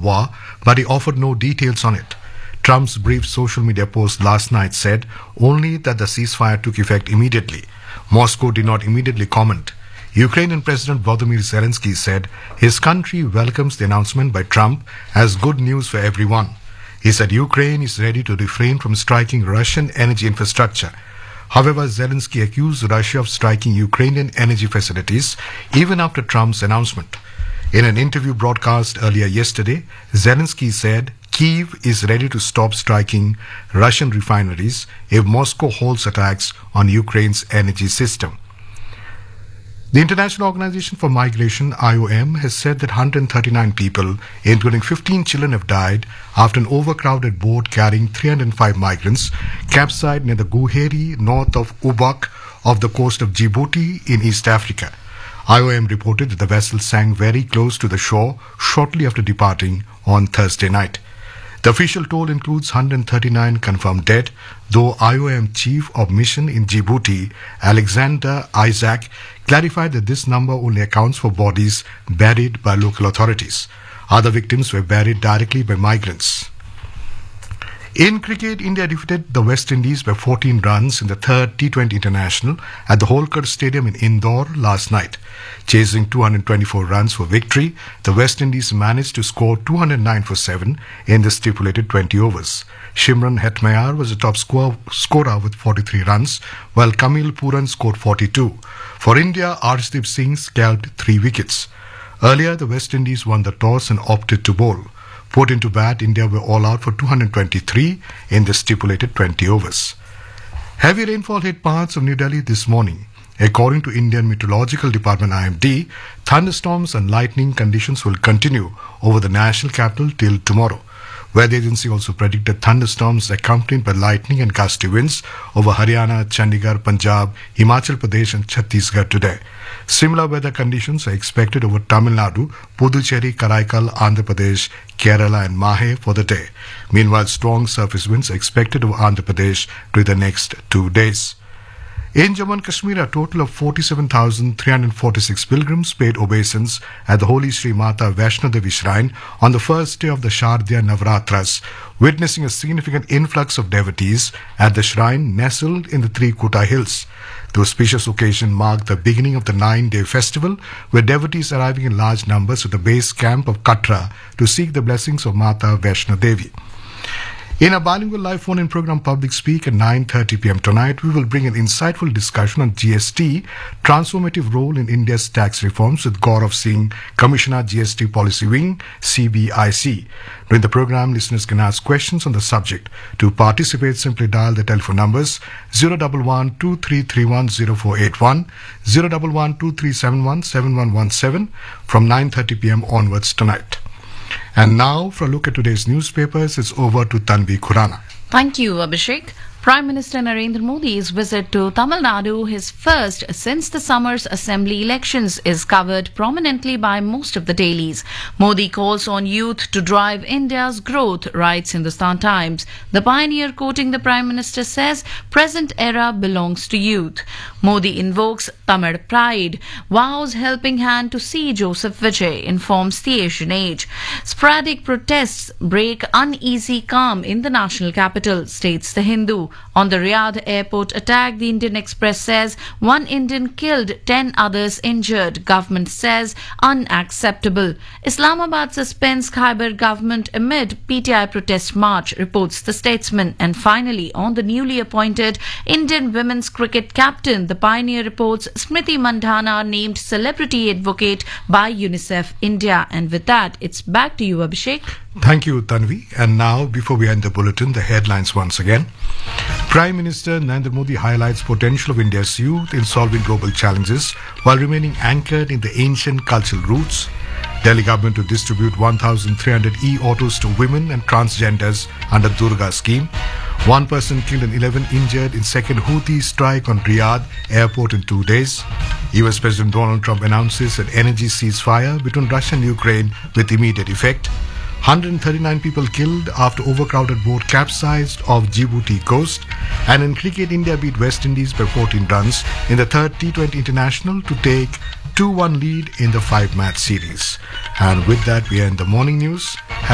war, but he offered no details on it. Trump's brief social media post last night said only that the ceasefire took effect immediately. Moscow did not immediately comment. Ukrainian President Volodymyr Zelensky said his country welcomes the announcement by Trump as good news for everyone. He said Ukraine is ready to refrain from striking Russian energy infrastructure. However, Zelensky accused Russia of striking Ukrainian energy facilities even after Trump's announcement. In an interview broadcast earlier yesterday, Zelensky said Kyiv is ready to stop striking Russian refineries if Moscow holds attacks on Ukraine's energy system. The International Organization for Migration, IOM, has said that 139 people, including 15 children, have died after an overcrowded boat carrying 305 migrants capsized near the Guheri, north of Ubak, off the coast of Djibouti in East Africa. IOM reported that the vessel sank very close to the shore shortly after departing on Thursday night. The official toll includes 139 confirmed dead, though IOM Chief of Mission in Djibouti, Alexander Isaac, clarified that this number only accounts for bodies buried by local authorities. Other victims were buried directly by migrants. In cricket, India defeated the West Indies by 14 runs in the third T20 International at the Holkar Stadium in Indore last night. Chasing 224 runs for victory, the West Indies managed to score 209 for 7 in the stipulated 20 overs. Shimran Hetmeyar was the top scorer with 43 runs, while Kamil Puran scored 42. For India, Arshdeep Singh scalped 3 wickets. Earlier, the West Indies won the toss and opted to bowl. Put into bat, India were all out for 223 in the stipulated 20 overs. Heavy rainfall hit parts of New Delhi this morning. According to Indian Meteorological Department IMD, thunderstorms and lightning conditions will continue over the national capital till tomorrow. Weather agency also predicted thunderstorms accompanied by lightning and gusty winds over Haryana, Chandigarh, Punjab, Himachal Pradesh and Chhattisgarh today. Similar weather conditions are expected over Tamil Nadu, Puducherry, Karaikal, Andhra Pradesh, Kerala and Mahe for the day. Meanwhile, strong surface winds are expected over Andhra Pradesh during the next 2 days. In Jammu and Kashmir, a total of 47,346 pilgrims paid obeisance at the Holy Sri Mata Vaishno Devi Shrine on the first day of the Shardiya Navratras, witnessing a significant influx of devotees at the shrine nestled in the Trikuta Hills. The auspicious occasion marked the beginning of the 9-day festival, with devotees arriving in large numbers at the base camp of Katra to seek the blessings of Mata Vaishno Devi. In a bilingual live phone-in program Public Speak at 9:30 p.m. tonight, we will bring an insightful discussion on GST, transformative role in India's tax reforms with Gaurav Singh, Commissioner GST Policy Wing, CBIC. During the program, listeners can ask questions on the subject. To participate, simply dial the telephone numbers 011-2331-0481, 011-2371-7117 from 9:30 p.m. onwards tonight. And now, for a look at today's newspapers, it's over to Tanvi Khurana. Thank you, Abhishek. Prime Minister Narendra Modi's visit to Tamil Nadu, his first since the summer's assembly elections, is covered prominently by most of the dailies. Modi calls on youth to drive India's growth, writes Hindustan Times. The Pioneer, quoting the Prime Minister, says, present era belongs to youth. Modi invokes Tamil pride, vows helping hand to see Joseph Vijay, informs the Asian Age. Sporadic protests break uneasy calm in the national capital, states the Hindu. On the Riyadh airport attack, the Indian Express says 1 Indian killed, 10 others injured. Government says unacceptable. Islamabad suspends Khyber government amid PTI protest march, reports the Statesman. And finally, on the newly appointed Indian women's cricket captain, the Pioneer reports Smriti Mandhana named celebrity advocate by UNICEF India. And with that, it's back to you, Abhishek. Thank you, Tanvi. And now, before we end the bulletin, the headlines once again. Prime Minister Narendra Modi highlights potential of India's youth in solving global challenges while remaining anchored in the ancient cultural roots. Delhi government to distribute 1,300 e-autos to women and transgenders under Durga scheme. 1 person killed and 11 injured in second Houthi strike on Riyadh airport in 2 days. US President Donald Trump announces an energy ceasefire between Russia and Ukraine with immediate effect. 139 people killed after overcrowded boat capsized off Djibouti coast. And in cricket, India beat West Indies by 14 runs in the third T20 International to take 2-1 lead in the 5-match series. And with that, we end the morning news.